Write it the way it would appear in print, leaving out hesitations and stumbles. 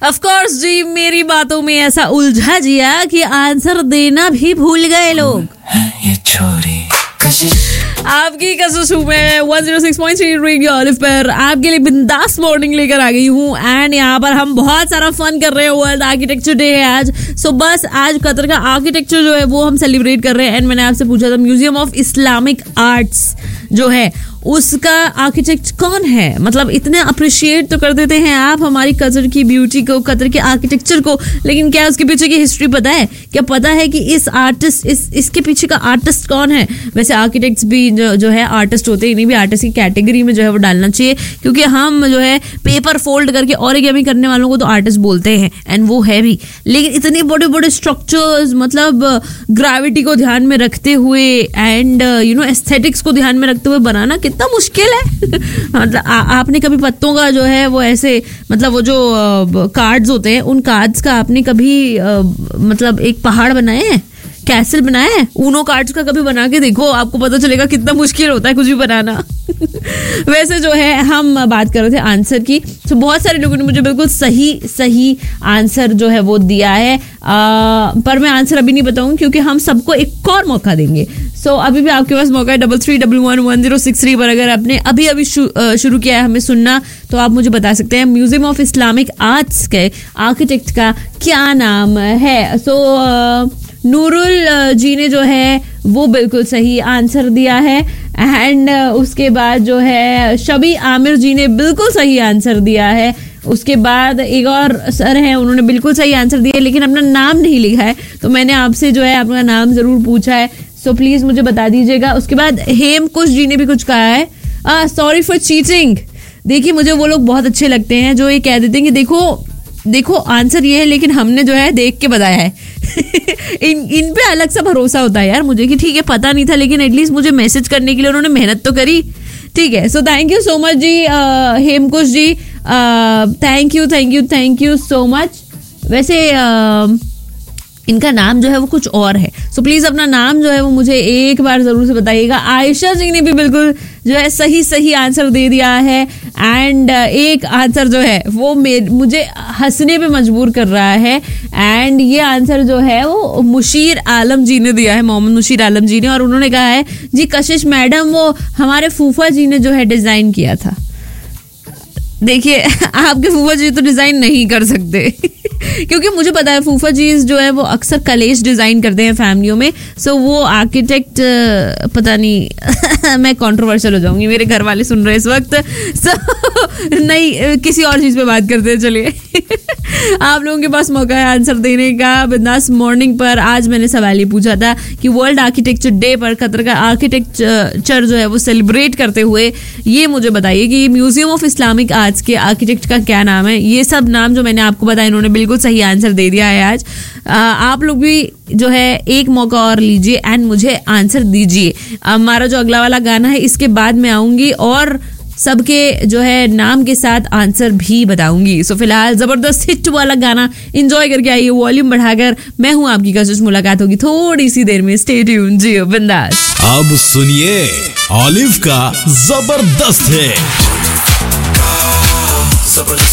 Of course जी, मेरी बातों में ऐसा उलझा जिया कि आंसर देना भी भूल गए लोग। ये छोरी आपकी कशिश हूँ मैं 106.3 रेडियो ऑलिव पर आपके लिए बिंदास मॉर्निंग लेकर आ गई हूँ। एंड यहाँ पर हम बहुत सारा फन कर रहे हैं। वर्ल्ड आर्किटेक्चर डे है आज। सो बस आज कतर का आर्किटेक्चर जो है वो हम सेलिब्रेट कर रहे हैं। एंड मैंने आपसे पूछा था म्यूजियम ऑफ इस्लामिक आर्ट्स जो है उसका आर्किटेक्ट कौन है, मतलब इतने अप्रिशिएट तो कर देते हैं आप हमारी कतर की ब्यूटी को, कतर के आर्किटेक्चर को, लेकिन क्या उसके पीछे की हिस्ट्री पता है? क्या पता है कि इस आर्टिस्ट इसके पीछे का आर्टिस्ट कौन है? वैसे आर्किटेक्ट्स भी जो है आर्टिस्ट होते हैं, इन्हीं भी आर्टिस्ट की कैटेगरी में जो है वो डालना चाहिए, क्योंकि हम जो है पेपर फोल्ड करके ओरिगामी करने वालों को तो आर्टिस्ट बोलते हैं एंड वो है भी, लेकिन इतने बड़े बड़े स्ट्रक्चर्स, मतलब ग्रेविटी को ध्यान में रखते हुए एंड एस्थेटिक्स को ध्यान में रखते हुए बनाना कितना मुश्किल है। मतलब आपने कभी पत्तों का जो है वो ऐसे, मतलब वो जो कार्ड्स होते हैं उन कार्ड्स का आपने कभी मतलब एक पहाड़ बनाए हैं, कैसल बनाया है? ऊनो कार्ड्स का कभी बना के देखो, आपको पता चलेगा कितना मुश्किल होता है कुछ भी बनाना। वैसे जो है हम बात कर रहे थे आंसर की, तो बहुत सारे लोगों ने मुझे बिल्कुल सही आंसर जो है वो दिया है, पर मैं आंसर अभी नहीं बताऊंगी क्योंकि हम सबको एक और मौका देंगे। सो अभी भी आपके पास मौका है 33111063 पर। अगर आपने अभी शुरू किया है हमें सुनना तो आप मुझे बता सकते हैं म्यूजियम ऑफ इस्लामिक आर्ट्स के आर्किटेक्ट का क्या नाम है। सो नूरुल जी ने जो है वो बिल्कुल सही आंसर दिया है। एंड उसके बाद जो है शबी आमिर जी ने बिल्कुल सही आंसर दिया है। उसके बाद एक और सर हैं, उन्होंने बिल्कुल सही आंसर दिया लेकिन अपना नाम नहीं लिखा है, तो मैंने आपसे जो है अपना नाम जरूर पूछा है, सो प्लीज मुझे बता दीजिएगा। उसके बाद हेमकुश जी ने भी कुछ कहा है, सॉरी फॉर चीटिंग। देखिए मुझे वो लोग बहुत अच्छे लगते हैं जो ये कह देते हैं कि देखो आंसर ये है लेकिन हमने जो है देख के बताया है। इन पे अलग सा भरोसा होता है यार मुझे कि ठीक है पता नहीं था लेकिन एटलीस्ट मुझे मैसेज करने के लिए उन्होंने मेहनत तो करी। ठीक है, so thank you so much ji हेमकुश ji, thank you so much. वैसे इनका नाम जो है वो कुछ और है, सो प्लीज अपना नाम जो है वो मुझे एक बार जरूर से बताइएगा। आयशा जी ने भी बिल्कुल जो है सही आंसर दे दिया है। एंड एक आंसर जो है वो मुझे हंसने पे मजबूर कर रहा है, एंड ये आंसर जो है वो मुशीर आलम जी ने दिया है, मोहम्मद मुशीर आलम जी ने, और उन्होंने कहा है जी कशिश मैडम वो हमारे फूफा जी ने जो है डिजाइन किया था। देखिए आपके फूफा जी तो डिजाइन नहीं कर सकते क्योंकि मुझे पता है फूफा जी जो है वो अक्सर कलेश डिजाइन करते हैं फैमिलियों में, सो वो आर्किटेक्ट पता नहीं मैं कंट्रोवर्शियल हो जाऊंगी, मेरे घर वाले सुन रहे इस वक्त, सो नहीं किसी और चीज पे बात करते हैं। चलिए आप लोगों के पास मौका है आंसर देने का बिंदास मॉर्निंग पर। आज मैंने सवाल ये पूछा था कि वर्ल्ड आर्किटेक्चर डे पर कतर का आर्किटेक्चर जो है वो सेलिब्रेट करते हुए ये मुझे बताइए कि म्यूजियम ऑफ इस्लामिक आर्ट्स के आर्किटेक्ट का क्या नाम है। ये सब नाम जो मैंने आपको बताया इन्होंने बिल्कुल सही आंसर दे दिया है आज। आप लोग भी जो है एक मौका और लीजिए एंड मुझे आंसर दीजिए। हमारा जो अगला वाला गाना है इसके बाद मैं आऊंगी और सबके जो है नाम के साथ आंसर भी बताऊंगी। सो फिलहाल जबरदस्त हिट वाला गाना एंजॉय करके आइए वॉल्यूम बढ़ाकर। मैं हूं आपकी कशिश, मुलाकात होगी थोड़ी सी देर में। स्टे ट्यून्ड, जियो बिंदास। अब सुनिए ऑलिव का जबरदस्त है।